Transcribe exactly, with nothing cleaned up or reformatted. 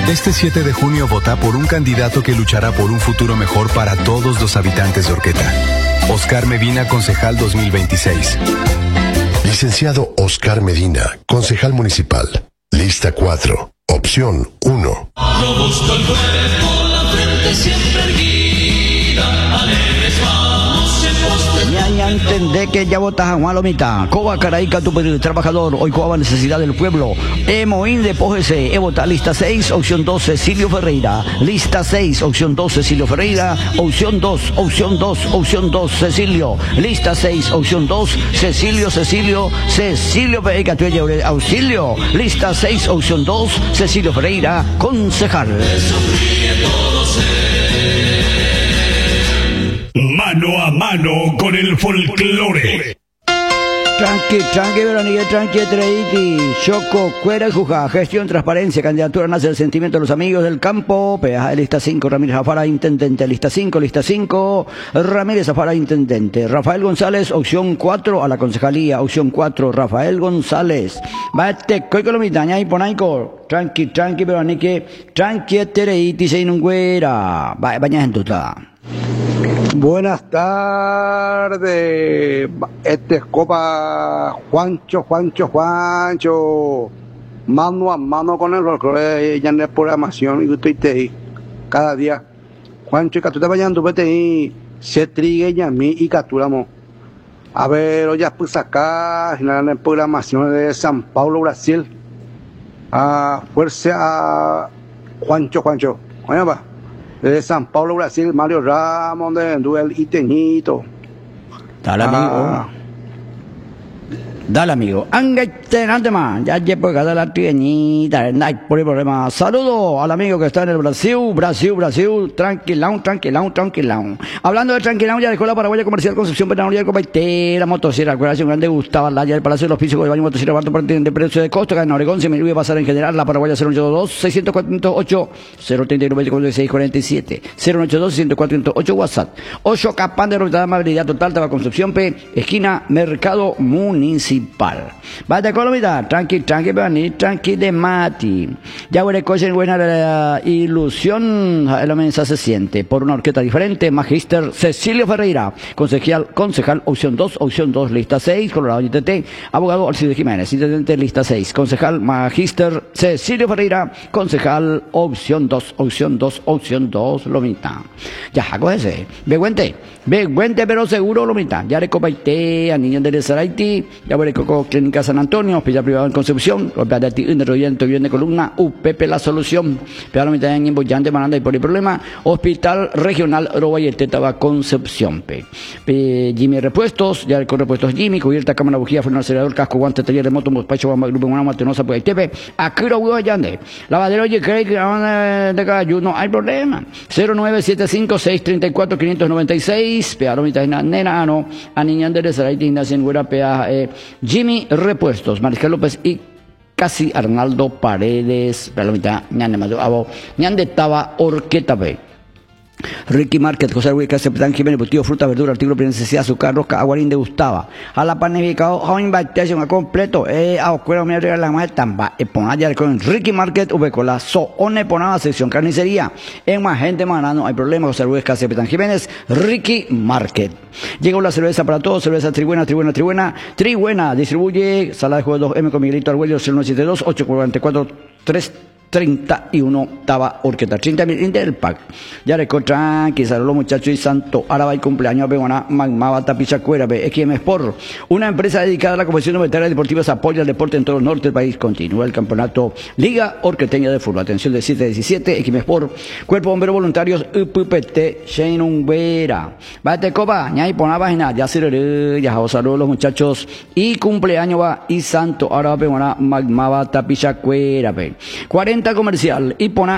Este siete de junio vota por un candidato que luchará por un futuro mejor para todos los habitantes de Orqueta. Oscar Medina, concejal dos mil veintiséis. Licenciado Oscar Medina, concejal municipal. Lista cuatro, opción uno. Robusto el cuerpo, la frente siempre erguida, alegres vamos en poste. Ya, ya entendé que ya votas a Juan Lomita. Coba Caraica, tu trabajador. Hoy Coba necesidad del pueblo. Emoín de Pójese. E vota lista seis, opción dos, Cecilio Ferreira. Lista seis, opción dos, Cecilio Ferreira. Opción dos, opción dos, opción dos, Cecilio. Lista seis, opción dos, Cecilio, Cecilio, Cecilio Ferreira. Auxilio. Lista seis, opción dos, Cecilio Ferreira, concejal. Mano a mano con el folclore. Tranqui, tranqui, Verónica, tranqui, Treiti, Choco, Cuera, Juja, gestión, transparencia, candidatura, nace el sentimiento de los amigos del campo, peaje, lista cinco, Ramírez Zafara, intendente, lista cinco, lista cinco, Ramírez Zafara, intendente, Rafael González, opción cuatro, a la concejalía, opción cuatro, Rafael González, bate, coicolomitaña y ponaico, tranqui, tranqui, Verónica, tranqui, Treiti, seinunguera, baña en tuta. Buenas tardes, este es Copa Juancho, Juancho, Juancho, mano a mano con el folclore, ya en la programación, y usted te cada día, Juancho, y que tú te vayas, tú vete y se trigue y a mí y capturamos. A ver, hoy ya pues acá, en la programación de San Paulo, Brasil, a fuerza a Juancho, Juancho, oye, va. De San Paulo, Brasil, Mario Ramos, de Duel y Teñito. Dale, amigo. Ah. Dale, amigo. Angaitenante más. Ya llevo cada la teñita. No hay problema. Saludo al amigo que está en el Brasil. Brasil, Brasil. Tranquilão, tranquilão, tranquilão. Hablando de tranquilão, ya de Escuela Paraguaya Comercial Concepción Bernal, Copaitera, Motosierra, Corazón Grande, Gustavo Laya, el Palacio de los Pisos, el Baño Motosierra, Barto, de precio de costo, que en Oregón se me iba a pasar en general. La Paraguaya cero ocho dos, seis cero cuatro ocho, cero tres nueve, seis cuatro siete, cero ocho dos, seis cuatro ocho, WhatsApp. Ocho Capán de Ruta Amabilidad Total, Taba Concepción P, esquina Mercado Municipal. Bate Colomita, tranqui, tranqui, Bani, tranqui de Mati. Ya huele coche buena la ilusión, la mesa se siente. Por una orquesta diferente, Magister Cecilio Ferreira, concejal, concejal, opción dos, opción dos, lista seis, Colorado I T T, abogado Alcides Jiménez, intendente, lista seis, concejal, Magister Cecilio Ferreira, concejal, opción dos, opción dos, opción dos, Lomita. Ya, cógese, beguente, beguente, pero seguro, Lomita. Ya le copaité a niños de Saraiti, ya huele Coco Clínica San Antonio, Hospital Privado en Concepción, Hospital de Rodillante, bien de columna, U P P La Solución, Pedal Mitad en Bollante, Mananda y Poliproblema, Hospital Regional Robayete, Taba Concepción, P. P. Jimmy Repuestos, ya con repuestos Jimmy, cubierta, cámara, bujía, freno, acelerador, casco, guante, taller remoto, mospacho, grupo, una matenosa, pues T V, Akiro, Guayande, lavadero, oye, cree que de Cayu, no hay problema, cero nueve siete cinco, seis tres cuatro, cinco nueve seis, Pedal Mitad en Nenano, a Niñan de Saraiti, Ignacio Engüera, Pea, eh, Jimmy Repuestos, Mariscal López y casi Arnaldo Paredes, pero la mitad, ñan de Mayo, abo, ñan de Taba Orqueta B. Ricky Market, José Luis Casepetán Jiménez, Butido, Fruta, Verdura, Artículo de Necesidad, Azúcar, Rosca, Aguarín de Gustava. A la panificado, a invitación a completo, eh, a oscura, me regala la más tamba, e ponaya con Ricky Market, Ubecola, So, One, Ponada, sección carnicería. En más gente, más no hay problema, José Luis Casepetán Jiménez, Ricky Market. Llegó la cerveza para todos, cerveza Tribuena, Tribuena, Tribuena, Tribuena, distribuye, sala de juego dos M con Miguelito Arguello, cero nueve siete dos, ocho cuatro cuatro, tres treinta y uno, Taba Orqueta, treinta mil del pack. Ya le tranqui, saludos muchachos y santo. Ahora va el cumpleaños a Peguana, Magmaba, Tapichacuera, X M Sport. Una empresa dedicada a la competición de veteranas deportivas, apoya el deporte en todo el norte del país. Continúa el campeonato Liga Orqueteña de Fútbol. Atención de siete a diecisiete, X M Sport. Cuerpo Bombero Voluntarios, U P P T, Sheinunguera. Bate copa, ña y pon la página, ya se ya saludos los muchachos. Y cumpleaños va y santo. Ahora va Peguana, Magmaba, Tapichacuera, cuarenta comercial y pona